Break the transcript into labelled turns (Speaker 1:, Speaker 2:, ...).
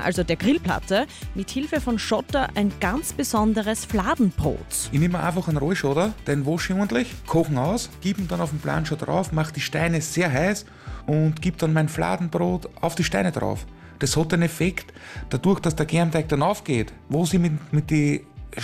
Speaker 1: also der Grillplatte, mit Hilfe von Schotter ein ganz besonderes Fladenbrot.
Speaker 2: Ich nehme einfach einen Rollschotter, den wasche ich ordentlich, koche ihn aus, gebe ihn dann auf den Plancher drauf, mache die Steine sehr heiß und gebe dann mein Fladenbrot auf die Steine drauf. Das hat einen Effekt, dadurch, dass der Germteig dann aufgeht, wo ich mit den